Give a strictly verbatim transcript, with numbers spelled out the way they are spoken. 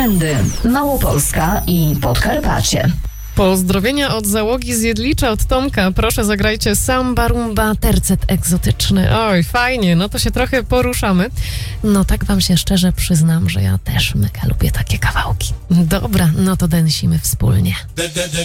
Trendy, Małopolska i Podkarpacie. Pozdrowienia od załogi z Jedlicza, od Tomka. Proszę, zagrajcie Samba Rumba, tercet egzotyczny. Oj, fajnie, no to się trochę poruszamy. No tak wam się szczerze przyznam, że ja też mega lubię takie kawałki. Dobra, no to dęsimy wspólnie.